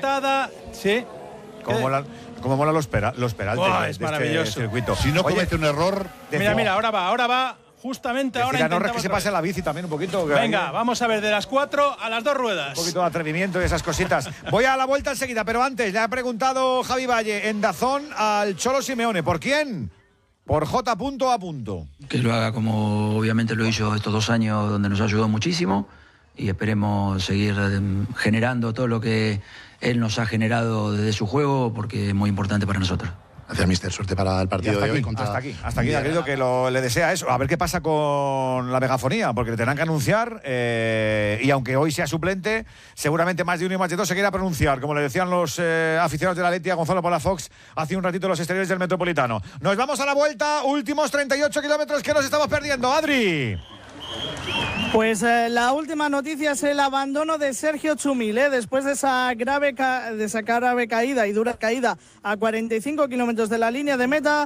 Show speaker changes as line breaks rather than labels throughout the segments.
patada. Sí.
Como mola los peraltes
es maravilloso.
este circuito.
Si no comete un error...
Mira, ahora va. Justamente ahora
intentamos que se pase la bici también un poquito.
Venga, vamos a ver, de las 4 a las 2 ruedas.
Un poquito de atrevimiento y esas cositas. Voy a la vuelta enseguida, pero antes le ha preguntado Javi Valle en DAZN al Cholo Simeone. ¿Por quién? Por J. A.
Que lo haga como obviamente lo hizo estos 2 años, donde nos ayudó muchísimo, y esperemos seguir generando todo lo que él nos ha generado desde su juego, porque es muy importante para nosotros.
Gracias, mister. Suerte para el partido de hoy.
Hasta aquí, querido, que le desea eso. A ver qué pasa con la megafonía, porque le tendrán que anunciar, y aunque hoy sea suplente, seguramente más de uno y más de dos se quiera pronunciar, como le decían los aficionados de la Leti a Gonzalo Palafox hace un ratito en los exteriores del Metropolitano. Nos vamos a la vuelta, últimos 38 kilómetros que nos estamos perdiendo. Adri.
Pues la última noticia es el abandono de Sergio Txumil, después de esa grave caída y dura caída a 45 kilómetros de la línea de meta.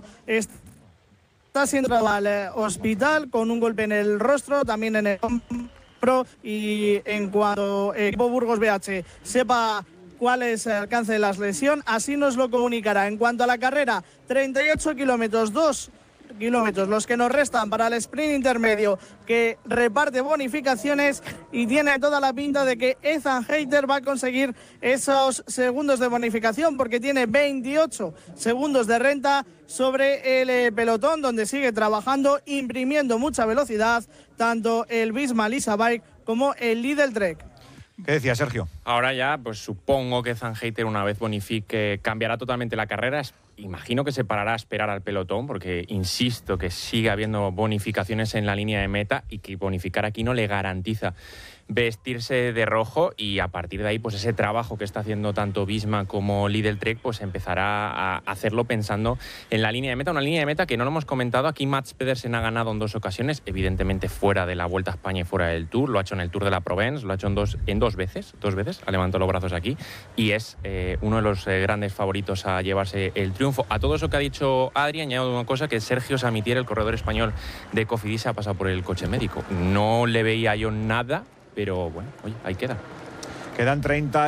Está siendo al hospital con un golpe en el rostro, también en el hombro, y en cuanto el equipo Burgos BH sepa cuál es el alcance de la lesión, así nos lo comunicará. En cuanto a la carrera, 38 kilómetros, 2 kilómetros los que nos restan para el sprint intermedio, que reparte bonificaciones, y tiene toda la pinta de que Ethan Hayter va a conseguir esos segundos de bonificación, porque tiene 28 segundos de renta sobre el pelotón, donde sigue trabajando, imprimiendo mucha velocidad, tanto el Visma Lease Bike como el Lidl Trek.
¿Qué decía Sergio?
Ahora ya, pues supongo que Ethan Hayter, una vez bonifique, cambiará totalmente la carrera. Imagino que se parará a esperar al pelotón, porque insisto que sigue habiendo bonificaciones en la línea de meta, y que bonificar aquí no le garantiza vestirse de rojo, y a partir de ahí pues ese trabajo que está haciendo tanto Visma como Lidl Trek pues empezará a hacerlo pensando en la línea de meta, una línea de meta que no lo hemos comentado aquí. Mats Pedersen ha ganado en 2 ocasiones, evidentemente fuera de la Vuelta a España y fuera del Tour. Lo ha hecho en el Tour de la Provence, lo ha hecho en dos veces, ha levantado los brazos aquí, y es uno de los grandes favoritos a llevarse el triunfo. A todo eso que ha dicho Adri, añado una cosa, que Sergio Samitier, el corredor español de Cofidis, ha pasado por el coche médico. No le veía yo nada, pero bueno, oye, ahí queda.
Quedan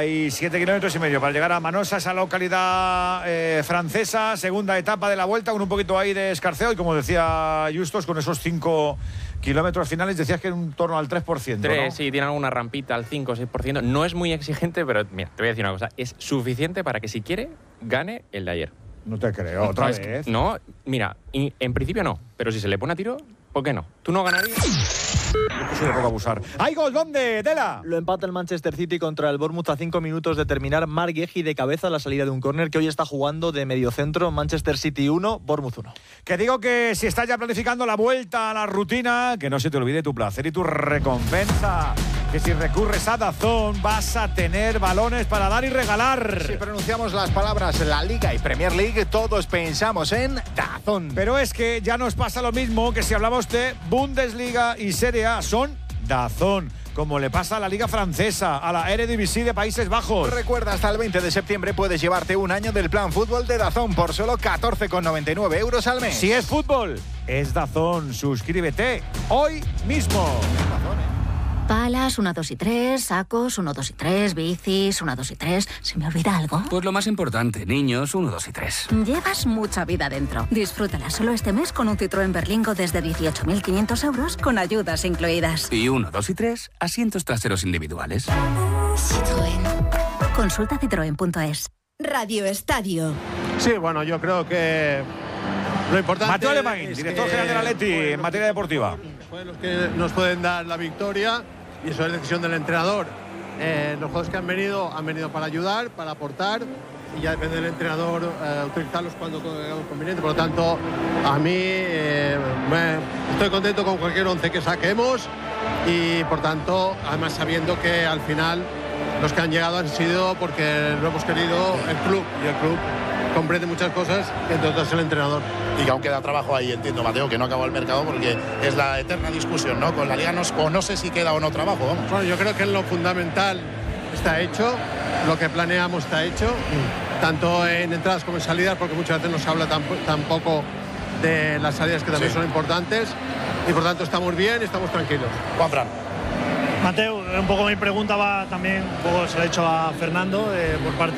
37 kilómetros y medio para llegar a Manosa, esa localidad francesa, segunda etapa de la Vuelta, con un poquito ahí de escarceo, y como decía Justos, con esos 5 kilómetros finales, decías que en torno al 3%,
3,
¿no?
Sí, tiene alguna rampita al 5 o 6%. No es muy exigente, pero mira, te voy a decir una cosa, es suficiente para que, si quiere, gane el de ayer.
No te creo, otra vez.
No, mira, en principio no, pero si se le pone a tiro, ¿por qué no? ¿Tú no ganarías?
Eso de poco abusar. ¡Hay gol! ¿Dónde? ¡Dela!
Lo empata el Manchester City contra el Bournemouth a 5 minutos de terminar. Marc Guehi de cabeza a la salida de un córner, que hoy está jugando de mediocentro. Manchester City 1, Bournemouth 1.
Que digo que si estás ya planificando la vuelta a la rutina, que no se te olvide tu placer y tu recompensa. Que si recurres a DAZN vas a tener balones para dar y regalar.
Si pronunciamos las palabras La Liga y Premier League, todos pensamos en DAZN.
Pero es que ya nos pasa lo mismo que si hablamos de Bundesliga y Serie A. Son DAZN, como le pasa a la Liga Francesa, a la Eredivisie de Países Bajos.
Recuerda, hasta el 20 de septiembre puedes llevarte un año del plan fútbol de DAZN por solo 14,99 euros al mes.
Si es fútbol, es DAZN. Suscríbete hoy mismo.
Palas, 1, 2 y 3, sacos, 1, 2 y 3, bicis, 1, 2 y 3. ¿Se me olvida algo?
Pues lo más importante, niños, 1, 2 y 3.
Llevas mucha vida dentro. Disfrútala solo este mes con un Citroën Berlingo desde 18.500 euros con ayudas incluidas.
Y 1, 2 y 3, asientos traseros individuales.
Citroën. Consulta citroen.es.
Radio Estadio.
Sí, bueno, yo creo que lo importante
Mateo Alemán, director general del Atleti en materia deportiva.
Pues los que nos pueden dar la victoria, y eso es decisión del entrenador. Los jugadores que han venido para ayudar, para aportar, y ya depende del entrenador utilizarlos cuando es conveniente. Por lo tanto, a mí estoy contento con cualquier 11 que saquemos, y por tanto, además sabiendo que al final los que han llegado han sido porque lo hemos querido el club, y el club comprende muchas cosas, entre otras el entrenador.
Y que aún queda trabajo ahí, entiendo, Mateo, que no acabó el mercado, porque es la eterna discusión, ¿no? Con la Liga no sé si queda o no trabajo, vamos.
Bueno, yo creo que lo fundamental está hecho, lo que planeamos está hecho, tanto en entradas como en salidas, porque muchas veces no se habla tampoco de las salidas, que también son importantes, y por tanto estamos bien y estamos tranquilos.
Juanfran.
Mateo, un poco mi pregunta va también, un poco se lo he hecho a Fernando, por parte